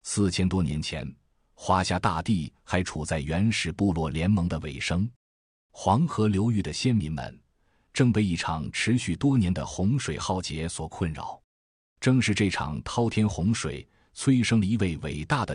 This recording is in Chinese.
4000多年前，华夏大地还处在原始部落联盟的尾声，黄河流域的先民们正被一场持续多年的洪水浩劫所困扰。正是这场滔天洪水催生了一位伟大的